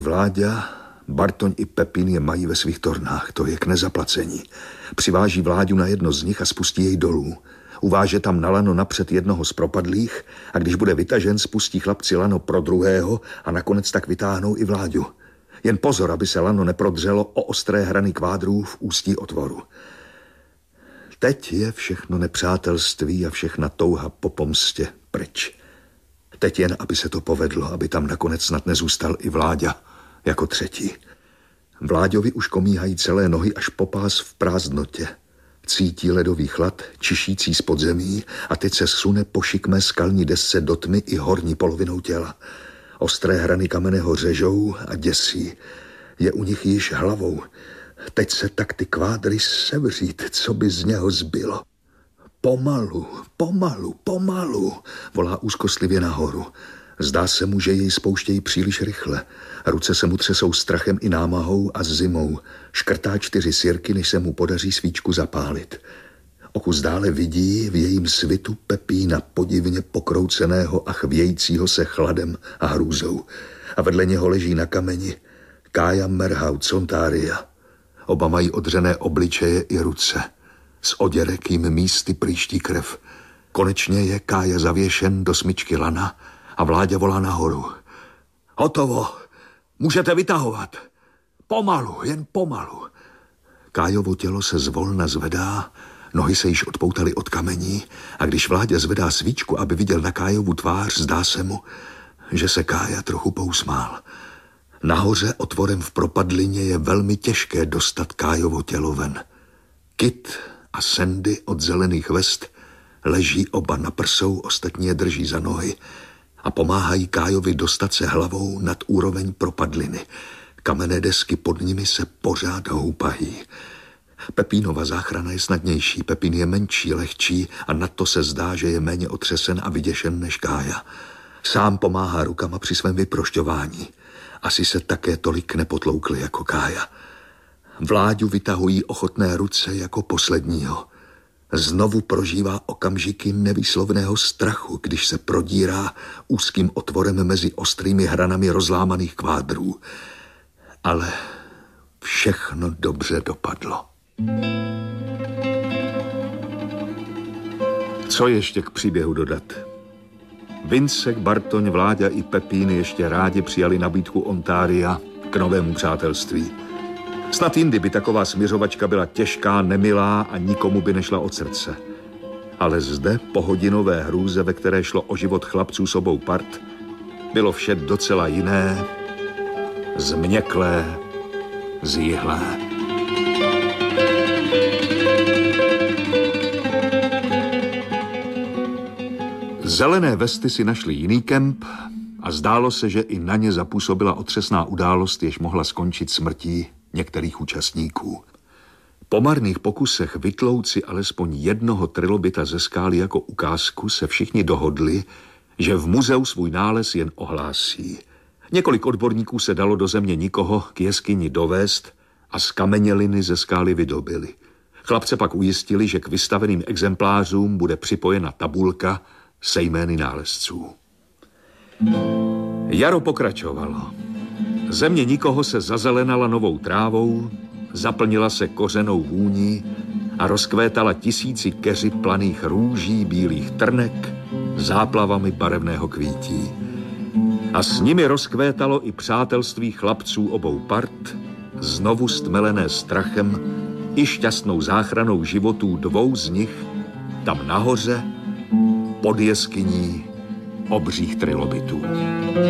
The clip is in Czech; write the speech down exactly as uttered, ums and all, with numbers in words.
Vláďa, Bartoň i Pepín je mají ve svých tornách, to je k nezaplacení. Přiváží Vláďu na jedno z nich a spustí jej dolů. Uváže tam na lano napřed jednoho z propadlých a když bude vytažen, spustí chlapci lano pro druhého a nakonec tak vytáhnou i Vláďu. Jen pozor, aby se lano neprodřelo o ostré hrany kvádrů v ústí otvoru. Teď je všechno nepřátelství a všechna touha po pomstě pryč. Teď jen, aby se to povedlo, aby tam nakonec snad nezůstal i Vláďa jako třetí. Vláďovi už komíhají celé nohy až po pás v prázdnotě. Cítí ledový chlad, čišící z podzemí a teď se sune po šikmé skalní desce do tmy i horní polovinou těla. Ostré hrany kamene ho řežou a děsí. Je u nich již hlavou. Teď se tak ty kvádry sevřít, co by z něho zbylo. Pomalu, pomalu, pomalu, volá úzkostlivě nahoru. Zdá se mu, že jej spouštějí příliš rychle. Ruce se mu třesou strachem i námahou a zimou. Škrtá čtyři sirky, než se mu podaří svíčku zapálit. O kus dále vidí v jejím svitu Pepína podivně pokrouceného a chvějícího se chladem a hrůzou. A vedle něho leží na kameni Kája Merhaut Sontária. Oba mají odřené obličeje i ruce. Z oděrek jim místy prýští krev. Konečně je Kája zavěšen do smyčky lana a Vláďa volá nahoru. Hotovo, můžete vytahovat. Pomalu, jen pomalu. Kájovo tělo se zvolna zvedá, nohy se již odpoutaly od kamení a když Vláďa zvedá svíčku, aby viděl na Kájovu tvář, zdá se mu, že se Kája trochu pousmál. Nahoře otvorem v propadlině je velmi těžké dostat Kájovo tělo ven. Kit a Sandy od zelených vest leží oba na prsou, ostatní je drží za nohy a pomáhají Kájovi dostat se hlavou nad úroveň propadliny. Kamenné desky pod nimi se pořád houpají. Pepínova záchrana je snadnější, Pepín je menší, lehčí a nadto se zdá, že je méně otřesen a vyděšen než Kája. Sám pomáhá rukama při svém vyprošťování. Asi se také tolik nepotloukli jako Kája. Vláďu vytahují ochotné ruce jako posledního. Znovu prožívá okamžiky nevýslovného strachu, když se prodírá úzkým otvorem mezi ostrými hranami rozlámaných kvádrů. Ale všechno dobře dopadlo. Co ještě k příběhu dodat? Vincek, Bartoň, Vláďa i Pepín ještě rádi přijali nabídku Ontária k novému přátelství. Snad jindy by taková smiřovačka byla těžká, nemilá a nikomu by nešla od srdce. Ale zde, po hodinové hrůze, ve které šlo o život chlapců s obou part, bylo vše docela jiné, změklé, zjihlé. Zelené vesty si našli jiný kemp a zdálo se, že i na ně zapůsobila otřesná událost, jež mohla skončit smrtí některých účastníků. Po marných pokusech vytlouci alespoň jednoho trilobita ze skály jako ukázku se všichni dohodli, že v muzeu svůj nález jen ohlásí. Několik odborníků se dalo do země nikoho k jeskyni dovést a z kameněliny ze skály vydobili. Chlapce pak ujistili, že k vystaveným exemplářům bude připojena tabulka se jmény nálezců. Jaro pokračovalo. Země nikoho se zazelenala novou trávou, zaplnila se kořenou vůní a rozkvétala tisíci keři planých růží, bílých trnek, záplavami barevného kvítí. A s nimi rozkvétalo i přátelství chlapců obou part, znovu stmelené strachem i šťastnou záchranou životů dvou z nich, tam nahoře, pod jeskyní obřích trilobitů.